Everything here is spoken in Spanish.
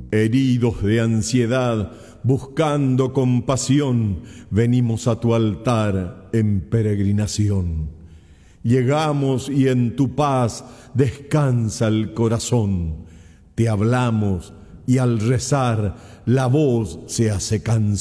Heridos de ansiedad, buscando compasión, venimos a tu altar en peregrinación. Llegamos y en tu paz descansa el corazón. Te hablamos y al rezar la voz se hace canción.